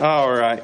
All right.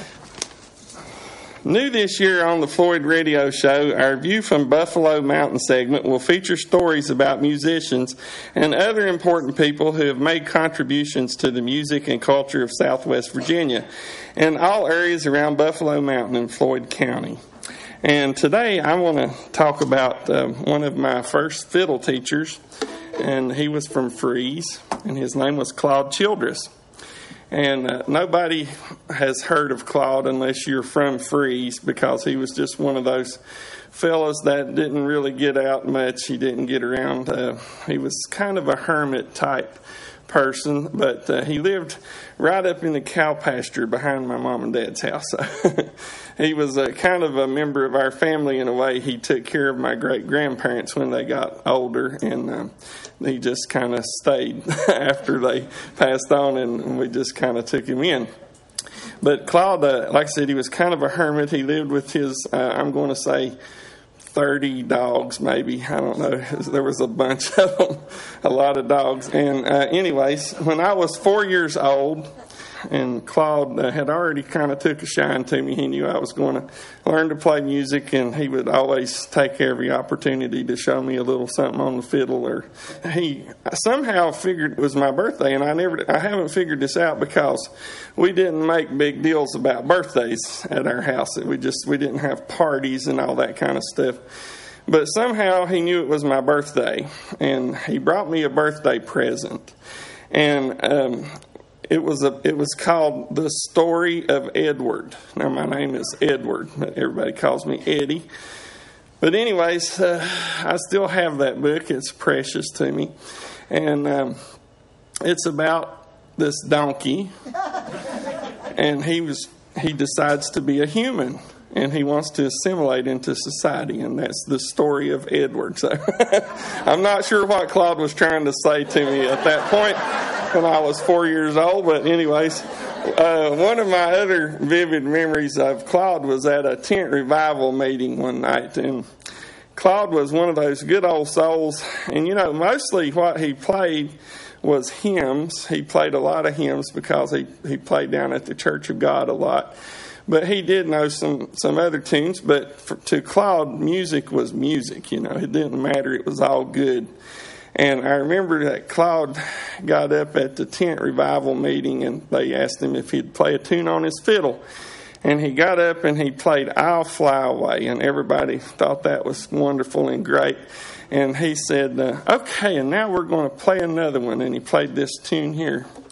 New this year on the Floyd Radio Show, our View from Buffalo Mountain segment will feature stories about musicians and other important people who have made contributions to the music and culture of Southwest Virginia and all areas around Buffalo Mountain in Floyd County. And today I want to talk about one of my first fiddle teachers, and he was from Fries, and his name was Claude Childress. And nobody has heard of Claude unless you're from Fries, because he was just one of those fellows that didn't really get out much. He didn't get around. He was kind of a hermit type person, but he lived right up in the cow pasture behind my mom and dad's house. He was kind of a member of our family in a way. He took care of my great-grandparents when they got older, and he just kind of stayed after they passed on, and we just kind of took him in. But Claude, like I said, he was kind of a hermit. He lived with his, I'm going to say, 30 dogs maybe. I don't know. There was a bunch of them, a lot of dogs. And anyways, when I was 4 years old, and Claude had already kind of took a shine to me. He knew I was going to learn to play music, and he would always take every opportunity to show me a little something on the fiddle. Or he somehow figured it was my birthday, and I haven't figured this out, because we didn't make big deals about birthdays at our house. We didn't have parties and all that kind of stuff. But somehow he knew it was my birthday, and he brought me a birthday present. And It was called The Story of Edward. Now, my name is Edward, but everybody calls me Eddie. But anyways, I still have that book. It's precious to me. And it's about this donkey. And he decides to be a human. And he wants to assimilate into society, and that's the story of Edward. So I'm not sure what Claude was trying to say to me at that point when I was 4 years old. But anyways, one of my other vivid memories of Claude was at a tent revival meeting one night. And Claude was one of those good old souls. And, mostly what he played was hymns. He played a lot of hymns because he played down at the Church of God a lot. But he did know some other tunes. But to Claude, music was music. It didn't matter. It was all good. And I remember that Claude got up at the tent revival meeting, and they asked him if he'd play a tune on his fiddle. And he got up and he played I'll Fly Away. And everybody thought that was wonderful and great. And he said, okay, and now we're going to play another one. And he played this tune here.